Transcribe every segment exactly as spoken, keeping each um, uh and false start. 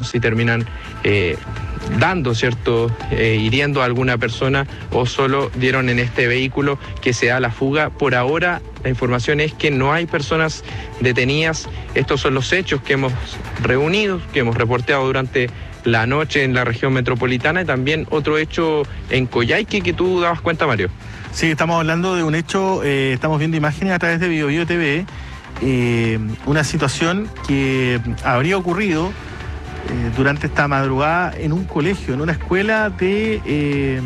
sabemos si terminan eh, dando, ¿cierto?, eh, hiriendo a alguna persona o solo dieron en este vehículo que se da la fuga. Por ahora la información es que no hay personas detenidas. Estos son los hechos que hemos reunido, que hemos reporteado durante la noche en la región metropolitana, y también otro hecho en Coyhaique que tú dabas cuenta, Mario. Sí, estamos hablando de un hecho, eh, estamos viendo imágenes a través de Bio Bio T V, eh, una situación que habría ocurrido eh, durante esta madrugada en un colegio, en una escuela de, eh,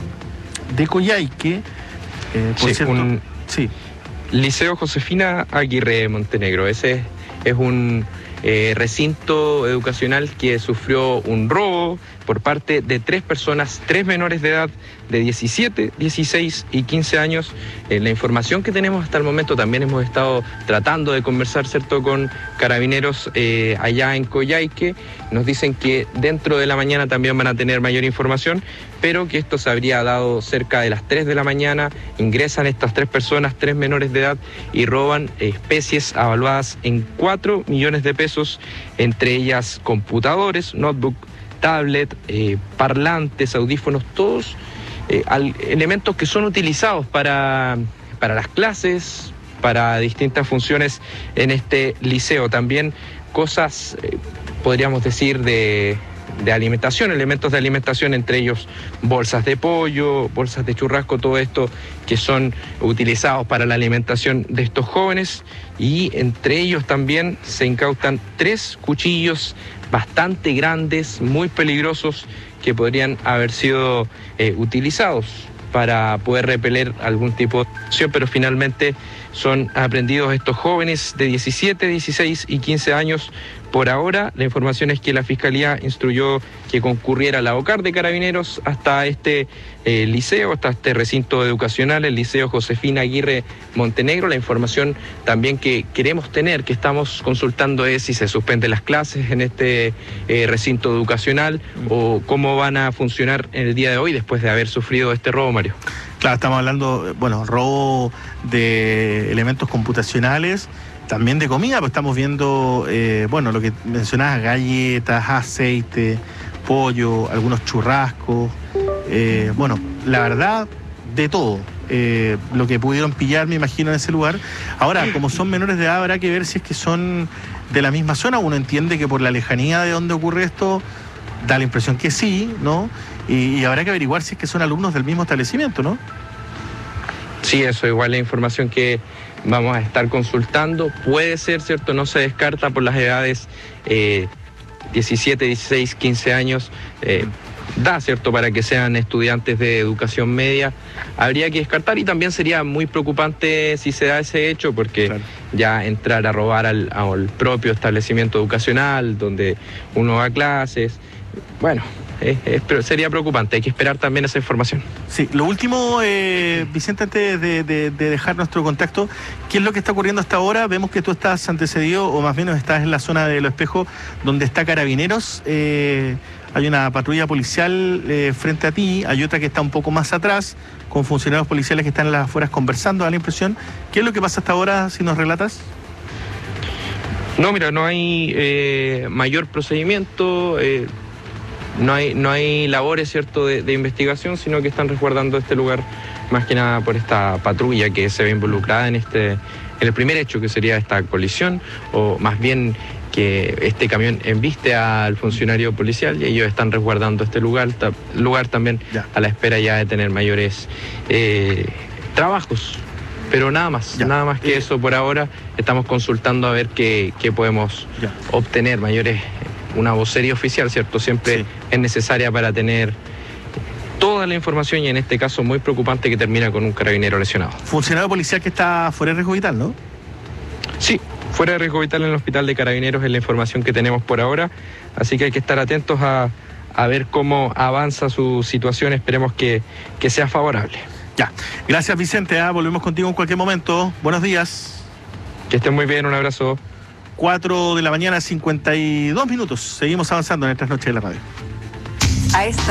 de Coyhaique. Eh, por sí, cierto, un sí. Liceo Josefina Aguirre Montenegro. Ese es, es un eh, recinto educacional que sufrió un robo por parte de tres personas, tres menores de edad de diecisiete, dieciséis y quince años. Eh, la información que tenemos hasta el momento, también hemos estado tratando de conversar, ¿cierto?, con carabineros eh, allá en Coyhaique. Nos dicen que dentro de la mañana también van a tener mayor información, pero que esto se habría dado cerca de las tres de la mañana. Ingresan estas tres personas, tres menores de edad, y roban especies avaluadas en cuatro millones de pesos, entre ellas computadores, notebook, tablet, eh, parlantes, audífonos, todos eh, al, elementos que son utilizados para, para las clases, para distintas funciones en este liceo. También cosas, eh, podríamos decir, de, de alimentación, elementos de alimentación, entre ellos bolsas de pollo, bolsas de churrasco, todo esto que son utilizados para la alimentación de estos jóvenes. Y entre ellos también se incautan tres cuchillos bastante grandes, muy peligrosos, que podrían haber sido eh, utilizados para poder repeler algún tipo de acción, pero finalmente son aprehendidos estos jóvenes de diecisiete, dieciséis y quince años. Por ahora, la información es que la Fiscalía instruyó que concurriera la OCAR de Carabineros hasta este eh, liceo, hasta este recinto educacional, el Liceo Josefina Aguirre Montenegro. La información también que queremos tener, que estamos consultando, es si se suspenden las clases en este eh, recinto educacional o cómo van a funcionar en el día de hoy después de haber sufrido este robo, Mario. Claro, estamos hablando, bueno, robo de elementos computacionales, también de comida, pues estamos viendo, eh, bueno, lo que mencionabas, galletas, aceite, pollo, algunos churrascos, eh, bueno, la verdad, de todo. Eh, lo que pudieron pillar, me imagino, en ese lugar. Ahora, como son menores de edad, habrá que ver si es que son de la misma zona. Uno entiende que por la lejanía de donde ocurre esto, da la impresión que sí, ¿no? Y, y habrá que averiguar si es que son alumnos del mismo establecimiento, ¿no? Sí, eso igual la información que vamos a estar consultando. Puede ser, ¿cierto? No se descarta por las edades eh, diecisiete, dieciséis, quince años. Eh, da, ¿cierto?, para que sean estudiantes de educación media. Habría que descartar, y también sería muy preocupante si se da ese hecho, porque claro, ya entrar a robar al, al propio establecimiento educacional donde uno va a clases, bueno, es, es, sería preocupante. Hay que esperar también esa información. Sí, lo último, eh, Vicente, antes de, de, de dejar nuestro contacto, ¿qué es lo que está ocurriendo hasta ahora? Vemos que tú estás antecedido, o más bien estás en la zona de Los Espejos, donde está Carabineros. Eh, hay una patrulla policial eh, frente a ti, hay otra que está un poco más atrás, con funcionarios policiales que están en las afueras conversando, da la impresión. ¿Qué es lo que pasa hasta ahora, si nos relatas? No, mira, no hay eh, mayor procedimiento, eh, no hay no hay labores, ¿cierto?, de, de investigación, sino que están resguardando este lugar más que nada por esta patrulla que se ve involucrada en este en el primer hecho, que sería esta colisión, o más bien que este camión embiste al funcionario policial, y ellos están resguardando este lugar, ta, lugar también ya, a la espera ya de tener mayores eh, trabajos. Pero nada más, ya, nada más que eh, eso por ahora. Estamos consultando a ver qué, qué podemos ya, obtener, mayores, una vocería oficial, ¿cierto? Siempre sí, es necesaria para tener toda la información, y en este caso muy preocupante, que termina con un carabinero lesionado. Funcionario policial que está fuera de riesgo vital, ¿no? Sí, fuera de riesgo vital en el hospital de Carabineros, es la información que tenemos por ahora, así que hay que estar atentos a, a ver cómo avanza su situación. Esperemos que, que sea favorable. Ya, gracias, Vicente, ¿eh? Volvemos contigo en cualquier momento. Buenos días. Que estén muy bien, un abrazo. cuatro de la mañana, cincuenta y dos minutos. Seguimos avanzando en estas noches de la radio. A esta